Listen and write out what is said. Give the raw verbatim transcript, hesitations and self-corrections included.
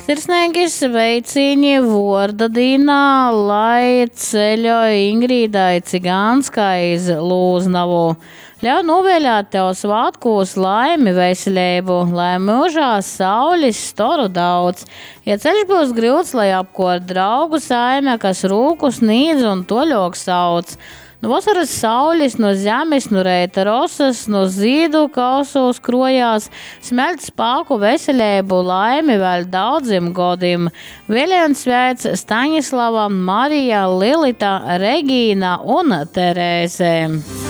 Sirsnīgi sveicieni Vordadīnā, lai ceļoja Ingrīdai Cigānskai iz Lūznavu. Ļauj novēļāt tev svētkos laimi, veselību, lai mūžā saulis storu daudz. Ja ceļš būs grūts, lai apkort draugu saime, kas rūku sniedz un toļok sauc. No vasaras saulis, no zemes, no reita rosas, no zīdu kausos krojās, smelt spāku, veselību, laimi vēl daudziem godiem. Vēlējums sveic Staņislava, Marija, Lilita, Regīna un Terēze.